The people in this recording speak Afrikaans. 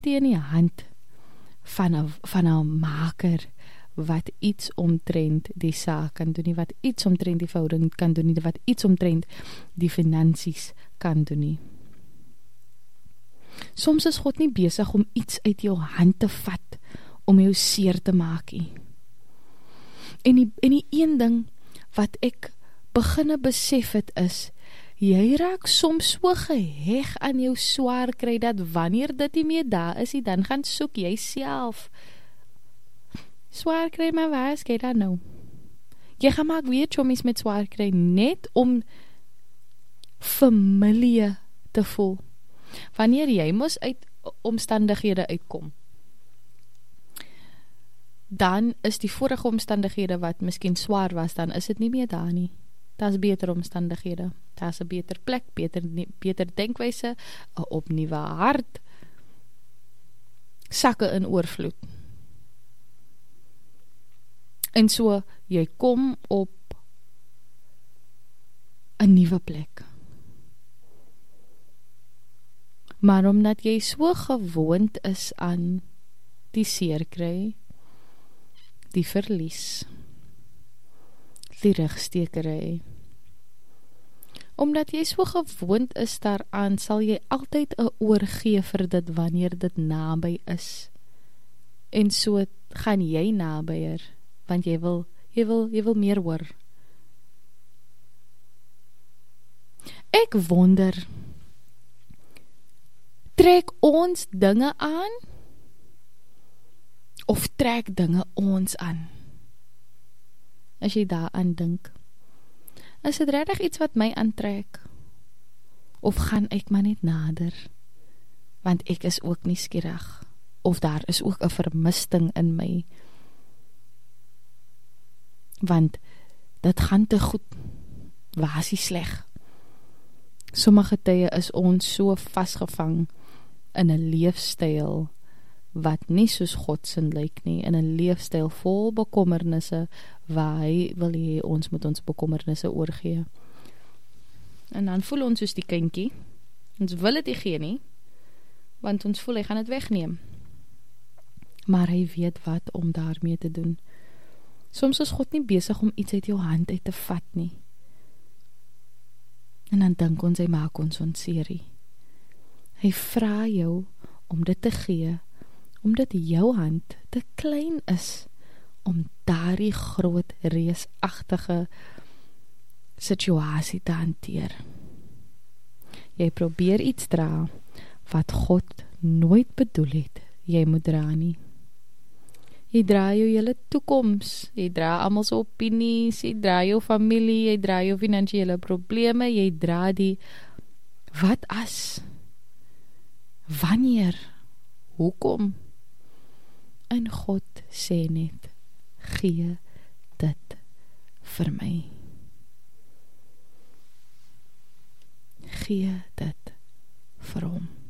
teen die hand van 'n maker wat iets omtrent die saak kan doen nie, wat iets omtrent die verhouding kan doen nie, wat iets omtrent die finansies kan doen nie. Soms is God nie besig om iets uit jou hand te vat om jou seer te maak nie. En die een ding wat ek beginne besef het is, jy raak soms so geheg aan jou swaar kry, dat wanneer dit nie meer daar is, dan gaan soek jy self. Swaar kry, maar waar is jy dan nou? Jy gaan maak weer chommies met swaar kry, net om familie te voel. Wanneer jy mos uit omstandighede uitkom, dan is die vorige omstandighede wat miskien swaar was, dan is dit nie meer daar nie. Daar is beter omstandighede, daar is 'n beter plek, beter denkwyse, 'n opnuwe hart, sakke in oorvloed. En so, jy kom op 'n nuwe plek. Maar omdat jy so gewoond is aan die seerkry, die verlies, die rugstekery, omdat jy so gewoond is daaraan, sal jy altyd 'n oorgee vir dit wanneer dit naby is. En so gaan jy nabyer, want jy wil meer hoor. Ek wonder, trek ons dinge aan, of trek dinge ons aan? As jy daaraan dink, is dit regtig iets wat my aantrek? Of gaan ek maar net nader? Want ek is ook nuuskierig, of daar is ook 'n vermisting in my. Want dit gaan te goed, waar is die sleg? Sommige tye is ons so vasgevang in 'n leefstyl wat nie soos God se lyk nie, in 'n leefstyl vol bekommernisse, waar hy wil hê ons moet ons bekommernisse oorgee. En dan voel ons soos die kindjie, ons wil dit nie gee nie, want ons voel hy gaan dit wegneem. Maar hy weet wat om daarmee te doen. Soms is God nie besig om iets uit jou hand uit te vat nie. En dan dink ons, hy maak ons onseerie. Hy vra jou om dit te gee, omdat jou hand te klein is om daardie groot reusagtige situasie te hanteer. Jy probeer iets dra wat God nooit bedoel het jy moet dra nie. Jy dra jou hele toekoms, jy dra almal se opinies, jy dra jou familie, jy dra jou finansiële probleme, jy dra die wat as, wanneer, hoekom? En God sê net, gee dit vir my. Gee dit vir hom.